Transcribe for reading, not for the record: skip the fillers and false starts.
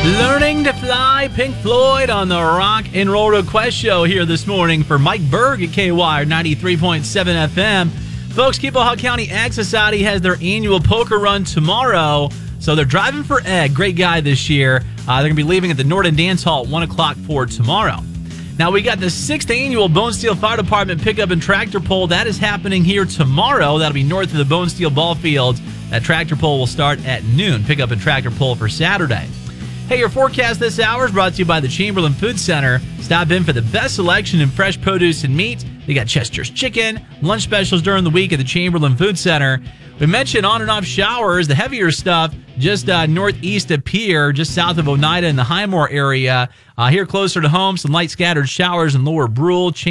Learning to Fly, Pink Floyd on the Rock and Roll Request Show here this morning for Mike Berg at KWIRE 93.7 FM. Folks, Keepaw County Ag Society has their annual poker run tomorrow, so they're driving for Ed. Great guy this year. They're going to be leaving at the Norton Dance Hall at 1 o'clock for tomorrow. Now, we got the 6th annual Bone Steel Fire Department Pickup and Tractor Pull. That is happening here tomorrow. That'll be north of the Bone Steel Ball Field. That tractor pull will start at noon. Pickup and Tractor Pull for Saturday. Hey, your forecast this hour is brought to you by the Chamberlain Food Center. Stop in for the best selection in fresh produce and meat. They got Chester's Chicken, lunch specials during the week at the Chamberlain Food Center. We mentioned on and off showers, the heavier stuff just northeast of Pierre, just south of Oneida in the Highmore area. Here closer to home, some light scattered showers in Lower Brule.